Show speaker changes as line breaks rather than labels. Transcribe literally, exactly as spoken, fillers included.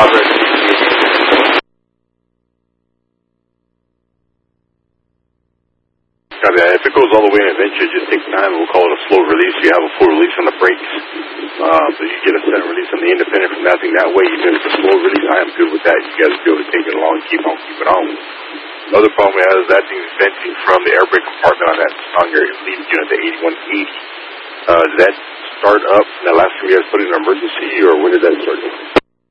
Roger.
Copy that. If it goes all the way in adventure, it just takes time. We'll call it a slow release. You have a full release on the brakes. Uh, so you get a center release on the independent from that thing that way. Even if it's a slow release, I am good with that. You guys be able to take it along, keep on, keep it on. The other problem we have is that thing's venting from the air brake compartment on that on your lead unit, the eighty-one eighty. Uh, did that start up? And the last time you guys put it in emergency, or when did that start?